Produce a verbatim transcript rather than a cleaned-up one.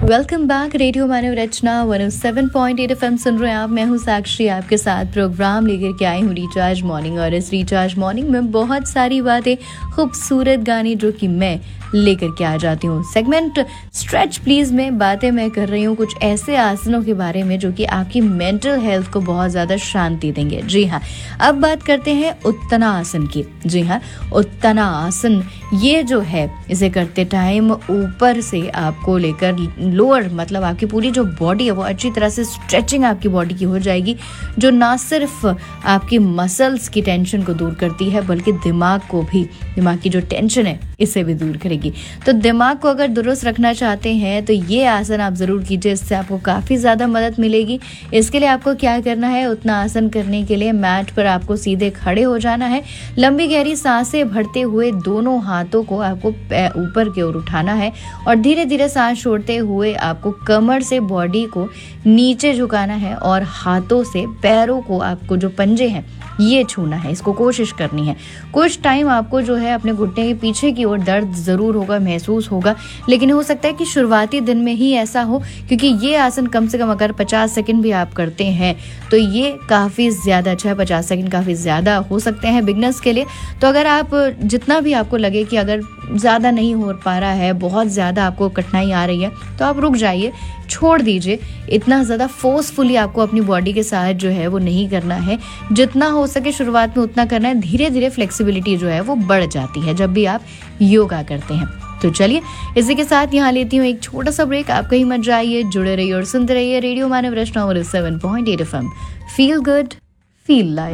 Welcome back. Radio मानव रचना one O seven point eight FM सुन रहे हैं आप। मैं हूं साक्षी, आपके साथ प्रोग्राम लेकर के आई हूं रिचार्ज मॉर्निंग। और इस रिचार्ज मॉर्निंग में बहुत सारी बातें, खूबसूरत गाने जो कि मैं लेकर के आ जाती हूँ। सेगमेंट स्ट्रेच प्लीज में बातें मैं कर रही हूँ कुछ ऐसे आसनों के बारे में जो कि आपकी मेंटल हेल्थ को बहुत ज्यादा शांति देंगे। जी हाँ, अब बात करते हैं उत्तना आसन की। जी हाँ, उत्तना आसन ये जो है, इसे करते टाइम ऊपर से आपको लेकर लोअर, मतलब आपकी पूरी जो बॉडी है वो अच्छी तरह से स्ट्रेचिंग आपकी बॉडी की हो जाएगी, जो ना सिर्फ आपकी मसल्स की टेंशन को दूर करती है बल्कि दिमाग को भी, दिमाग की जो टेंशन है इसे भी दूर करेगी। तो दिमाग को अगर दुरुस्त रखना चाहते हैं तो ये आसन आप जरूर कीजिए, इससे आपको काफी ज्यादा मदद मिलेगी। इसके लिए आपको क्या करना है, उतना आसन करने के लिए मैट पर आपको सीधे खड़े हो जाना है। लंबी गहरी सांसें भरते हुए दोनों हाथों को आपको ऊपर की ओर उठाना है और धीरे धीरे सांस छोड़ते हुए आपको कमर से बॉडी को नीचे झुकाना है और हाथों से पैरों को, आपको जो पंजे हैं ये छूना है। इसको कोशिश करनी है। कुछ टाइम आपको जो है अपने घुटने के पीछे की ओर दर्द जरूर होगा, महसूस होगा, लेकिन हो सकता है कि शुरुआती दिन में ही ऐसा हो, क्योंकि ये आसन कम से कम अगर पचास सेकंड भी आप करते हैं तो ये काफ़ी ज़्यादा अच्छा है। पचास सेकंड काफ़ी ज़्यादा हो सकते हैं बिगनर्स के लिए। तो अगर आप जितना भी आपको लगे कि अगर ज़्यादा नहीं हो पा रहा है, बहुत ज़्यादा आपको कठिनाई आ रही है, तो आप रुक जाइए, छोड़ दीजिए। इतना ज़्यादा फोर्सफुली आपको अपनी बॉडी के साथ जो है वो नहीं करना है। जितना हो सके शुरुआत में उतना करना है। धीरे धीरे फ्लेक्सिबिलिटी जो है वो बढ़ जाती है जब भी आप योगा करते हैं। तो चलिए, इसी के साथ यहाँ लेती हूँ एक छोटा सा ब्रेक। आप कहीं मत जाइए, जुड़े रहिए और सुनते रहिए रेडियो मानव रचना seven point eight F M. Feel good, feel live.